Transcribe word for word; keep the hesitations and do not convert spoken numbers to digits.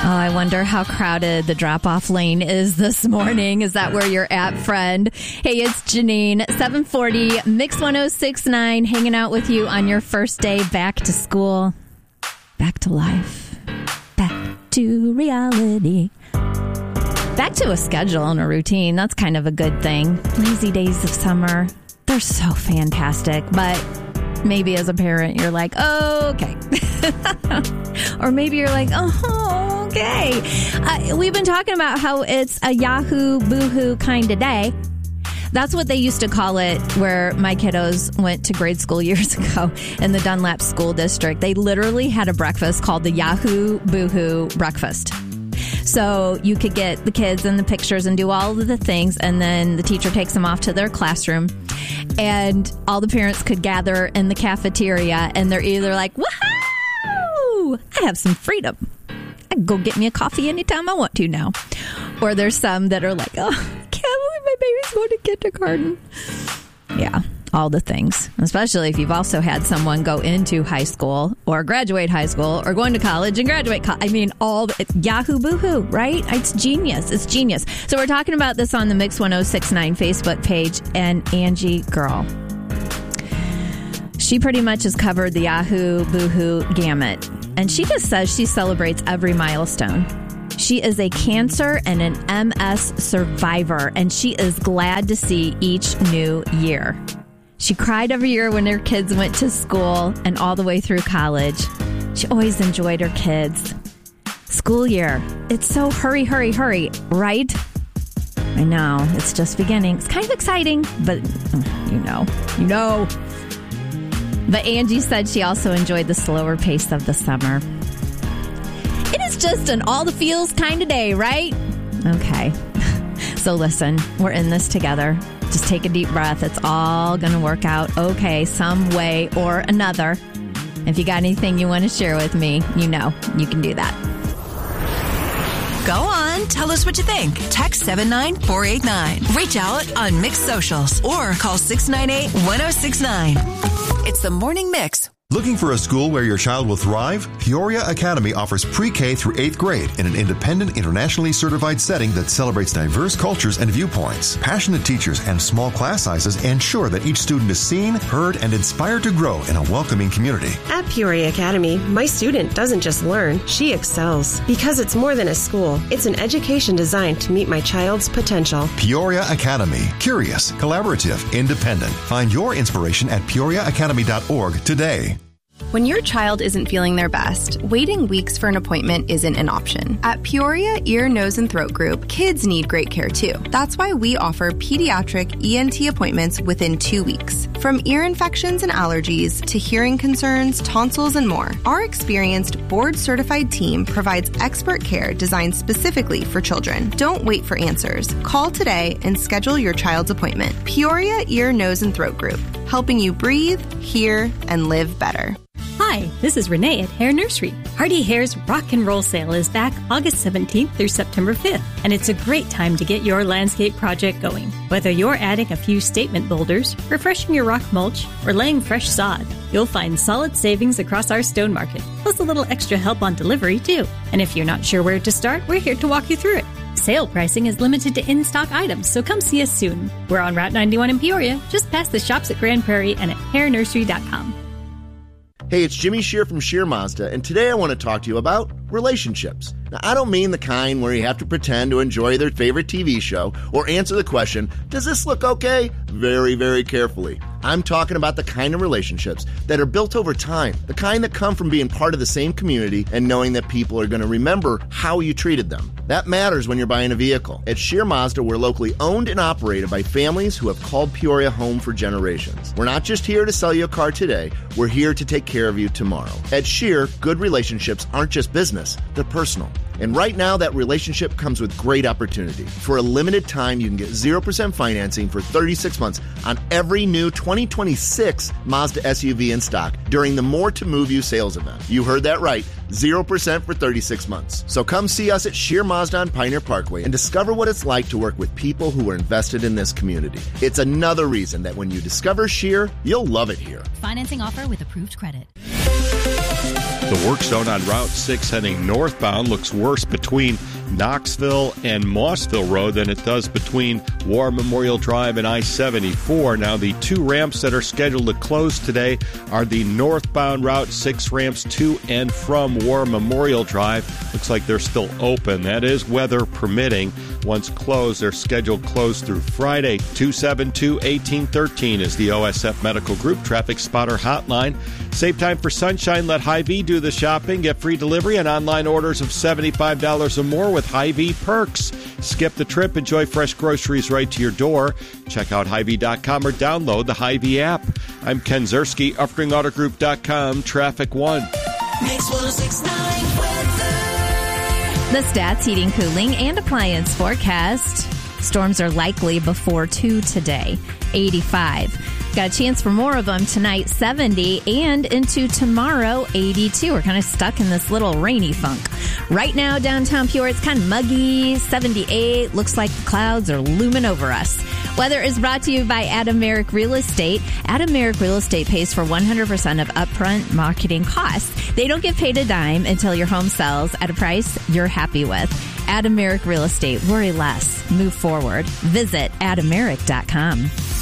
Oh, I wonder how crowded the drop-off lane is this morning. Is that where you're at, friend? Hey, it's Janine, seven forty, Mix one oh six point nine, hanging out with you on your first day back to school, back to life, back to reality, back to a schedule and a routine. That's kind of a good thing. Lazy days of summer, they're so fantastic, but maybe as a parent, you're like, oh, okay. Or maybe you're like, oh, okay. Uh, we've been talking about how it's a Yahoo, Boohoo kind of day. That's what they used to call it where my kiddos went to grade school years ago in the Dunlap School District. They literally had a breakfast called the Yahoo, Boohoo breakfast. So you could get the kids and the pictures and do all of the things, and then the teacher takes them off to their classroom, and all the parents could gather in the cafeteria, and they're either like, woohoo, I have some freedom. I can go get me a coffee anytime I want to now. Or there's some that are like, oh, I can't believe my baby's going to kindergarten. Yeah. All the things, especially if you've also had someone go into high school or graduate high school or going to college and graduate. Co- I mean, all the, Yahoo Boohoo, right? It's genius. It's genius. So we're talking about this on the Mix one oh six point nine Facebook page, and Angie Girl. She pretty much has covered the Yahoo Boohoo gamut, and she just says she celebrates every milestone. She is a cancer and an M S survivor, and she is glad to see each new year. She cried every year when her kids went to school and all the way through college. She always enjoyed her kids. School year. It's so hurry, hurry, hurry, right? I know. It's just beginning. It's kind of exciting, but you know, you know. But Angie said she also enjoyed the slower pace of the summer. It is just an all the feels kind of day, right? Okay. So listen, we're in this together. Just take a deep breath. It's all going to work out okay, some way or another. If you got anything you want to share with me, you know, you can do that. Go on, tell us what you think. Text seven nine four eight nine. Reach out on Mix Socials or call six nine eight, one oh six nine. It's the Morning Mix. Looking for a school where your child will thrive? Peoria Academy offers pre-K through eighth grade in an independent, internationally certified setting that celebrates diverse cultures and viewpoints. Passionate teachers and small class sizes ensure that each student is seen, heard, and inspired to grow in a welcoming community. At Peoria Academy, my student doesn't just learn, she excels. Because it's more than a school, it's an education designed to meet my child's potential. Peoria Academy. Curious, collaborative, independent. Find your inspiration at peoria academy dot org today. When your child isn't feeling their best, waiting weeks for an appointment isn't an option. At Peoria Ear, Nose, and Throat Group, kids need great care too. That's why we offer pediatric E N T appointments within two weeks. From ear infections and allergies to hearing concerns, tonsils, and more, our experienced board-certified team provides expert care designed specifically for children. Don't wait for answers. Call today and schedule your child's appointment. Peoria Ear, Nose, and Throat Group, helping you breathe, hear, and live better. Hi, this is Renee at Hair Nursery. Hardy Hair's Rock and Roll Sale is back August seventeenth through September fifth, and it's a great time to get your landscape project going. Whether you're adding a few statement boulders, refreshing your rock mulch, or laying fresh sod, you'll find solid savings across our stone market, plus a little extra help on delivery, too. And if you're not sure where to start, we're here to walk you through it. Sale pricing is limited to in-stock items, so come see us soon. We're on Route ninety-one in Peoria, just past the shops at Grand Prairie and at hair nursery dot com. Hey, it's Jimmy Shear from Shear Mazda, and today I want to talk to you about relationships. Now, I don't mean the kind where you have to pretend to enjoy their favorite T V show or answer the question, does this look okay? Very, very carefully. I'm talking about the kind of relationships that are built over time, the kind that come from being part of the same community and knowing that people are going to remember how you treated them. That matters when you're buying a vehicle. At Shear Mazda, we're locally owned and operated by families who have called Peoria home for generations. We're not just here to sell you a car today, we're here to take care of you tomorrow. At Shear, good relationships aren't just business, they're personal. And right now, that relationship comes with great opportunity. For a limited time, you can get zero percent financing for thirty-six months on every new twenty twenty-six Mazda S U V in stock during the More to Move You sales event. You heard that right, zero percent for thirty-six months. So come see us at Shear Mazda on Pioneer Parkway and discover what it's like to work with people who are invested in this community. It's another reason that when you discover Shear, you'll love it here. Financing offer with approved credit. The work zone on Route six heading northbound looks worse between Knoxville and Mossville Road than it does between War Memorial Drive and I seventy-four. Now, the two ramps that are scheduled to close today are the northbound Route six ramps to and from War Memorial Drive. Looks like they're still open. That is weather permitting. Once closed, they're scheduled closed through Friday. two seven two, one eight one three is the O S F Medical Group Traffic Spotter Hotline. Save time for sunshine. Let Hy-Vee do the shopping. Get free delivery and online orders of seventy-five dollars or more with Hy-Vee perks. Skip the trip. Enjoy fresh groceries right to your door. Check out Hy Vee dot com or download the Hy-Vee app. I'm Ken Zerski, Uffring Auto Group dot com, Traffic One. Mix one oh six point nine weather. The Stats Heating, Cooling, and Appliance forecast. Storms are likely before two today, eighty-five. Got a chance for more of them tonight, seventy, and into tomorrow, eighty-two. We're kind of stuck in this little rainy funk. Right now, downtown Peoria, it's kind of muggy, seventy-eight. Looks like the clouds are looming over us. Weather is brought to you by Adam Merrick Real Estate. Adam Merrick Real Estate pays for one hundred percent of upfront marketing costs. They don't get paid a dime until your home sells at a price you're happy with. Adam Merrick Real Estate. Worry less. Move forward. Visit adam merrick dot com.